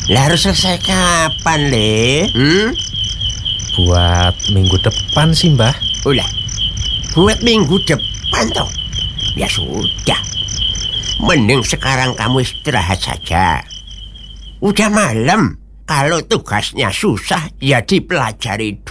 Lah harus selesai kapan, Le? Buat minggu depan sih, Mbah. Ulah, buat minggu depan toh. Ya sudah. Mending sekarang kamu istirahat saja. Udah malam. Kalau tugasnya susah, ya dipelajari